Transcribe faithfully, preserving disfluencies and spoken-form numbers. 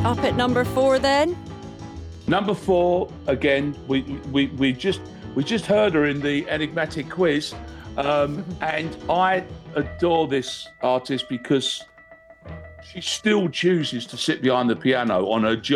Up at number four then? Number four, again, we we we just we just heard her in the enigmatic quiz, um, and I adore this artist because she still chooses to sit behind the piano on her job.